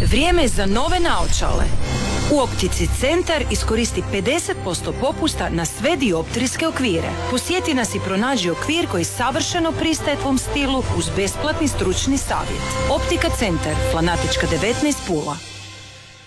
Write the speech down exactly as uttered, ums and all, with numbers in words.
Vrijeme je za nove naočale. U Optici Centar iskoristi pedeset posto popusta na sve dioptrijske okvire. Posjeti nas i pronađi okvir koji savršeno pristaje tvom stilu uz besplatni stručni savjet. Optika Centar, Flanatička devetnaest, Pula.